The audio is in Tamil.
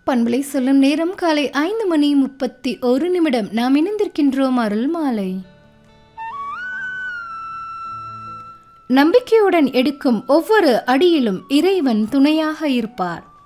பண்பலை சொல்லும் நேரம் காலை 5:31 நாம் இணைந்திருக்கின்றோம் அருள் மாலை. நம்பிக்கையுடன் எடுக்கும் ஒவ்வொரு அடியிலும் இறைவன் துணையாக இருப்பார்.